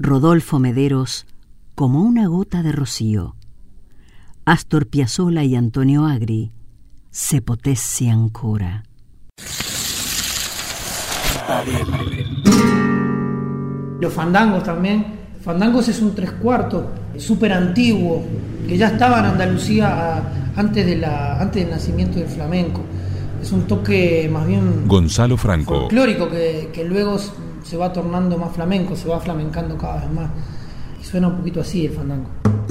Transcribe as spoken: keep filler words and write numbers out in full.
Rodolfo Mederos, como una gota de rocío. Astor Piazzolla y Antonio Agri, Se potesse ancora. Los fandangos también. Fandangos es un tres cuartos súper antiguo, que ya estaba en Andalucía a, antes, de la, antes del nacimiento del flamenco. Es un toque más bien Gonzalo Franco, folclórico, que, que luego se va tornando más flamenco, se va flamencando cada vez más. Y suena un poquito así el fandango.